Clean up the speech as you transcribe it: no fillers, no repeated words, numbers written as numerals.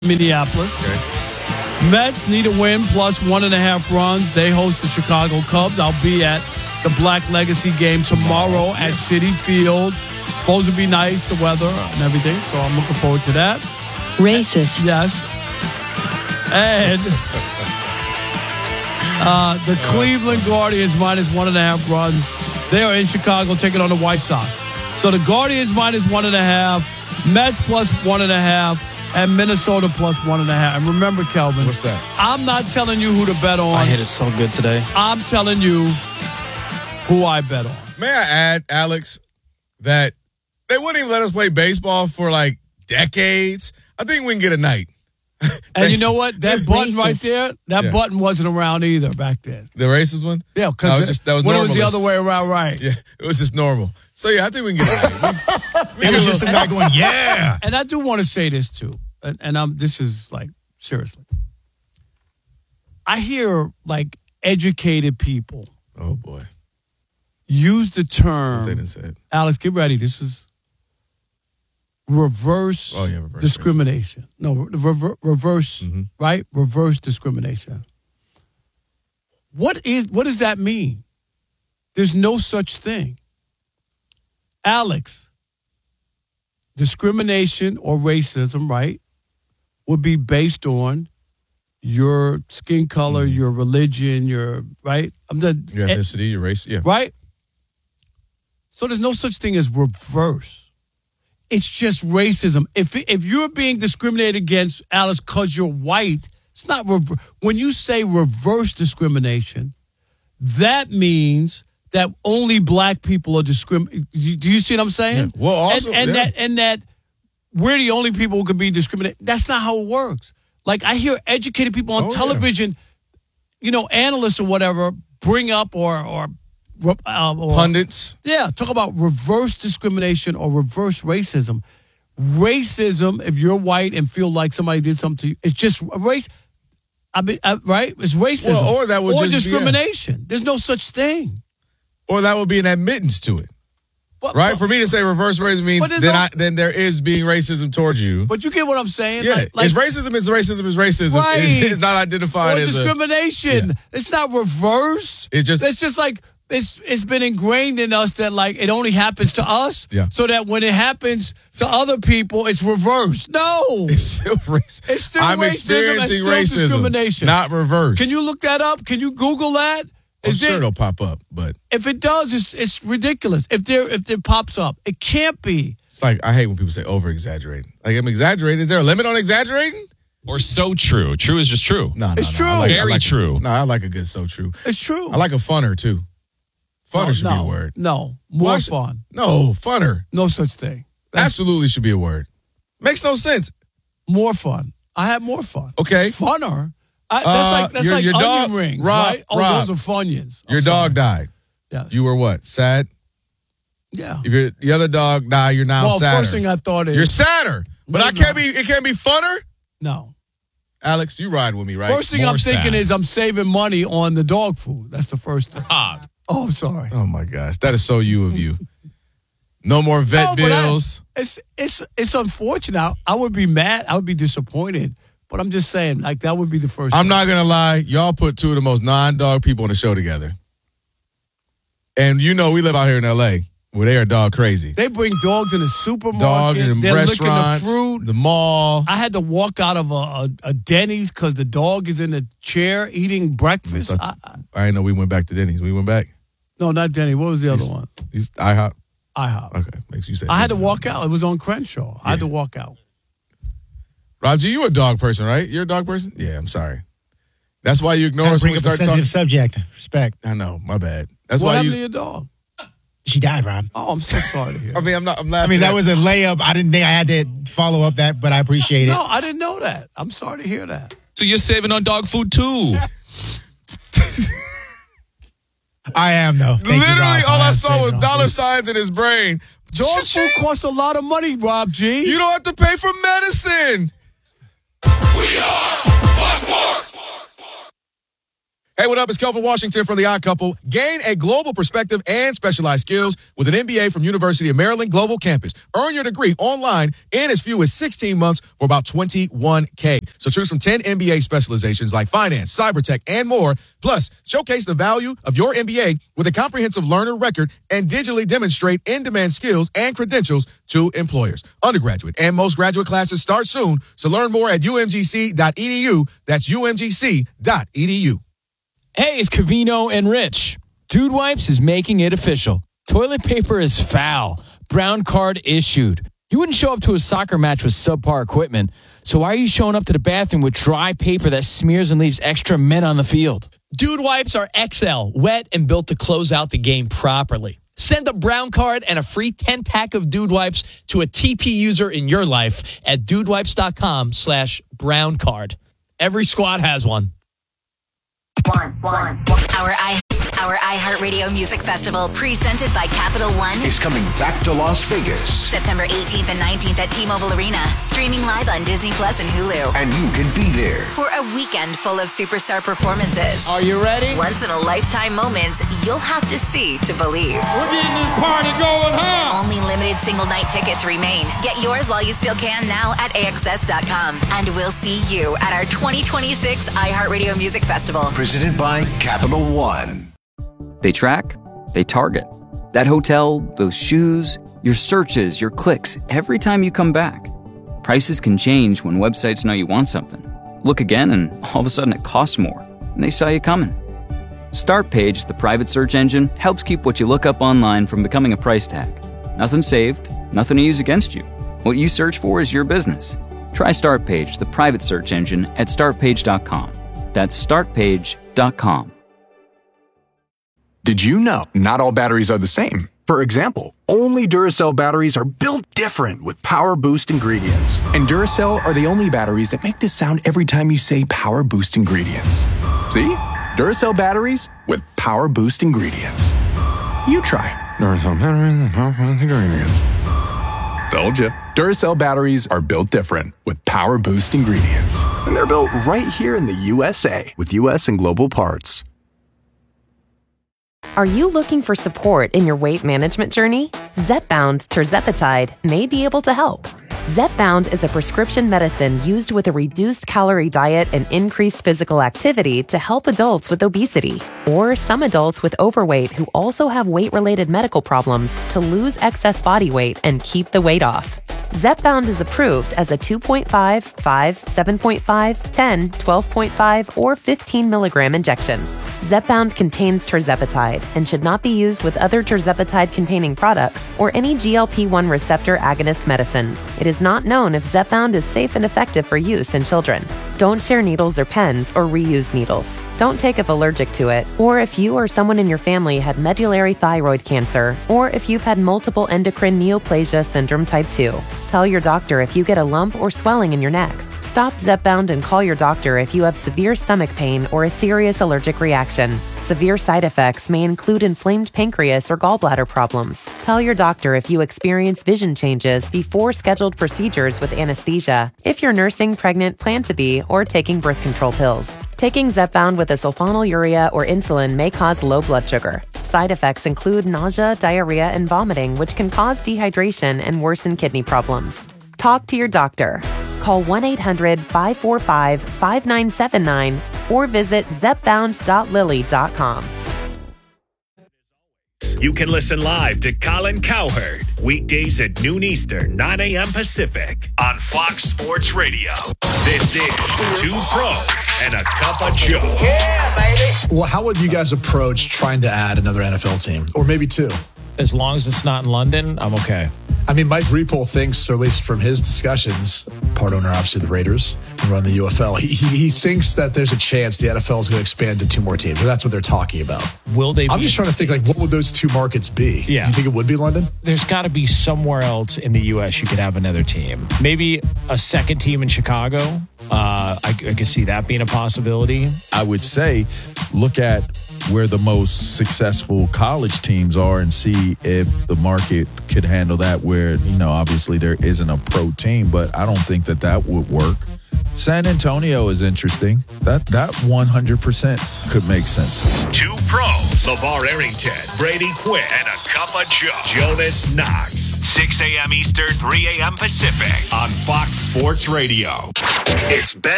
Minneapolis. Okay. Mets need a win plus 1.5 runs. They host the Chicago Cubs. I'll be at the Black Legacy game tomorrow at Citi Field. It's supposed to be nice, the weather and everything, so I'm looking forward to that. Racist. Yes. And the Cleveland Guardians minus 1.5 runs. They are in Chicago taking on the White Sox. So the Guardians minus 1.5, Mets plus 1.5, and Minnesota plus 1.5. And remember, Kelvin. What's that? I'm not telling you who to bet on. I hit it so good today. I'm telling you who I bet on. May I add, Alex, that they wouldn't even let us play baseball for like decades. I think we can get a night. And you know what? That button right there, that button wasn't around either back then. The racist one? Yeah, because that was when it was the normalist. other way around, right. Yeah, it was just normal. So, yeah, I think we can get a night. It was just a guy going, yeah. And I do want to say this, too. And this is like, seriously. I hear, like, educated people. Oh, boy. Use the term. They didn't say it. Alex, get ready. This is reverse discrimination. Racism. No, reverse, right? Reverse discrimination. What does that mean? There's no such thing. Alex, discrimination or racism, right, would be based on your skin color, your religion, your ethnicity, your race, yeah. Right? So there's no such thing as reverse. It's just racism. If you're being discriminated against, Alice, because you're white, it's not when you say reverse discrimination, that means that only black people are discriminated. Do you see what I'm saying? Yeah. Well, also, that we're the only people who could be discriminated. That's not how it works. Like I hear educated people on television, analysts or whatever, bring up or pundits. Yeah, talk about reverse discrimination or reverse racism. Racism, if you're white and feel like somebody did something to you, it's just race. Right? It's racism. Well, or that would just discrimination. There's no such thing. Or that would be an admittance to it. Right? For me to say reverse racism means then there is being racism towards you. But you get what I'm saying? Yeah. It's racism is racism. Right. It's not identified as discrimination. It's not reverse. It's just like it's been ingrained in us that like it only happens to us. Yeah. So that when it happens to other people, it's reversed. No. It's still racism. It's still I'm racism. experiencing It's still racism. Discrimination. Not reverse. Can you look that up? Can you Google that? I'm sure it'll pop up, but if it does, it's ridiculous. If it pops up, it can't be. It's like I hate when people say over exaggerating. Like I'm exaggerating. Is there a limit on exaggerating? Or so true. True is just true. No, it's true. Very true. No, I like a good so true. It's true. I like a funner too. Funner should be a word. No, more fun. No, funner. No such thing. Absolutely should be a word. Makes no sense. More fun. I have more fun. Okay. Funner. That's like your onion dog, rings, Rob, right? Oh, Rob, those are Funyuns. Your dog died. Yes. You were what? Sad? Yeah. If the other dog died, you're now sadder. First thing I thought is you're sadder. But it can't be funner? No. Alex, you ride with me, right? First thing I'm thinking is I'm saving money on the dog food. That's the first thing. Oh, I'm sorry. Oh my gosh. That is so you of you. No more vet bills. It's unfortunate. I would be mad. I would be disappointed. But I'm just saying, like, that would be the first I'm thing. not going to lie. Y'all put two of the most non-dog people on the show together. And we live out here in L.A. where they are dog crazy. They bring dogs in the supermarket. Dog in They're restaurants, licking the fruit. the mall. I had to walk out of a Denny's because the dog is in the chair eating breakfast. I didn't know we went back to Denny's. We went back? No, not Denny. What was the other one? IHOP. IHOP. Okay, makes you say. I had to walk out. It was on Crenshaw. I had to walk out. Rob G, you a dog person, right? You're a dog person? Yeah, I'm sorry. That's why you ignore us when we start talking. Sensitive subject. Respect. I know, my bad. That's what why happened to your dog? She died, Rob. Oh, I'm so sorry to hear. I mean, I'm laughing. I mean, that was a layup. I didn't think I had to follow up that, but I appreciate it. No, I didn't know that. I'm sorry to hear that. So you're saving on dog food too. I am, though. Literally, all I saw was dollar signs in his brain. Dog food costs a lot of money, Rob G. You don't have to pay for medicine. We are Black Sports. Hey, what up? It's Kelvin Washington from The Odd Couple. Gain a global perspective and specialized skills with an MBA from University of Maryland Global Campus. Earn your degree online in as few as 16 months for about $21K. So choose from 10 MBA specializations like finance, cyber tech, and more. Plus, showcase the value of your MBA with a comprehensive learner record and digitally demonstrate in-demand skills and credentials to employers. Undergraduate and most graduate classes start soon. So learn more at umgc.edu. That's umgc.edu. Hey, it's Covino and Rich. Dude Wipes is making it official. Toilet paper is foul. Brown card issued. You wouldn't show up to a soccer match with subpar equipment, so why are you showing up to the bathroom with dry paper that smears and leaves extra men on the field? Dude Wipes are XL, wet and built to close out the game properly. Send a brown card and a free 10-pack of Dude Wipes to a TP user in your life at dudewipes.com/brown card. Every squad has one. Our iHeartRadio Music Festival, presented by Capital One, is coming back to Las Vegas. September 18th and 19th at T-Mobile Arena, streaming live on Disney Plus and Hulu. And you can be there For a weekend full of superstar performances. Are you ready? Once-in-a-lifetime moments you'll have to see to believe. We're getting this party going, huh? Only limited single-night tickets remain. Get yours while you still can now at AXS.com. And we'll see you at our 2026 iHeartRadio Music Festival. presented by Capital One. They track, they target. That hotel, those shoes, your searches, your clicks, every time you come back. Prices can change when websites know you want something. Look again and all of a sudden it costs more, and they saw you coming. Startpage, the private search engine, helps keep what you look up online from becoming a price tag. Nothing saved, nothing to use against you. What you search for is your business. Try Startpage, the private search engine, at startpage.com. That's startpage.com. Did you know not all batteries are the same? For example, only Duracell batteries are built different with Power Boost ingredients. And Duracell are the only batteries that make this sound every time you say Power Boost ingredients. See? Duracell batteries with Power Boost ingredients. You try Duracell batteries with Power Boost ingredients. Told you. Duracell batteries are built different with Power Boost ingredients. And they're built right here in the USA with US and global parts. Are you looking for support in your weight management journey? Zepbound tirzepatide may be able to help. Zepbound is a prescription medicine used with a reduced calorie diet and increased physical activity to help adults with obesity, or some adults with overweight who also have weight-related medical problems to lose excess body weight and keep the weight off. Zepbound is approved as a 2.5, 5, 7.5, 10, 12.5, or 15 milligram injection. Zepbound contains tirzepatide and should not be used with other tirzepatide-containing products or any GLP-1 receptor agonist medicines. It is not known if Zepbound is safe and effective for use in children. Don't share needles or pens or reuse needles. Don't take if allergic to it, or if you or someone in your family had medullary thyroid cancer, or if you've had multiple endocrine neoplasia syndrome type 2. Tell your doctor if you get a lump or swelling in your neck. Stop Zepbound and call your doctor if you have severe stomach pain or a serious allergic reaction. Severe side effects may include inflamed pancreas or gallbladder problems. Tell your doctor if you experience vision changes before scheduled procedures with anesthesia, if you're nursing, pregnant, plan to be, or taking birth control pills. Taking Zepbound with a sulfonylurea or insulin may cause low blood sugar. Side effects include nausea, diarrhea, and vomiting, which can cause dehydration and worsen kidney problems. Talk to your doctor. Call 1-800-545-5979 or visit zepbound.lily.com. You can listen live to Colin Cowherd weekdays at noon Eastern, 9 a.m. Pacific on Fox Sports Radio. This is Two Pros and a Cup of Joe. Yeah, baby. Well, how would you guys approach trying to add another NFL team? Or maybe two? As long as it's not in London, I'm okay. I mean, Mike Repole thinks, or at least from his discussions, part owner, obviously, the Raiders, and run the UFL, he thinks that there's a chance the NFL is going to expand to two more teams, or that's what they're talking about. Will they? I'm just trying to think, like, what would those two markets be? Yeah. Do you think it would be London? There's got to be somewhere else in the U.S. you could have another team. Maybe a second team in Chicago. I could see that being a possibility. I would say look at where the most successful college teams are and see if the market could handle that, where, you know, obviously there isn't a pro team, but I don't think that would work. San Antonio is interesting. That 100% could make sense. Two pros, LeVar Arrington, Brady Quinn, and a cup of Joe, Jonas Knox. 6 a.m. Eastern, 3 a.m. Pacific on Fox Sports Radio. It's Ben